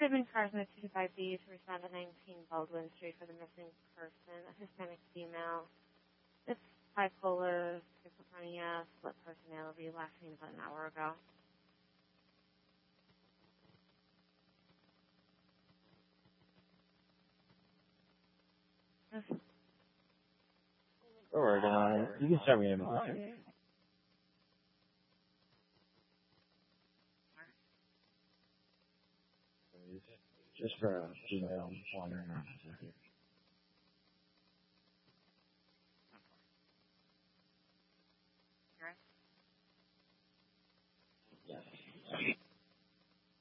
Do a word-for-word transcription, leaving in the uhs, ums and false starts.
Goodman Cars in the two five B to respond to nineteen Baldwin Street for the missing person, a Hispanic female. It's bipolar, schizophrenia, split personality, last seen about an hour ago. Or, uh, you can start me in. Just for a Gmail, wandering around.